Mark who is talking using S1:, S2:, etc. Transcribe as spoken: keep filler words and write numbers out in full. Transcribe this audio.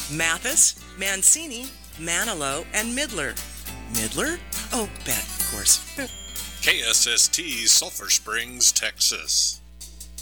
S1: Mathis, Mancini, Manilow, and Midler. Midler? Oh, Bet, of course.
S2: K S S T, Sulphur Springs, Texas.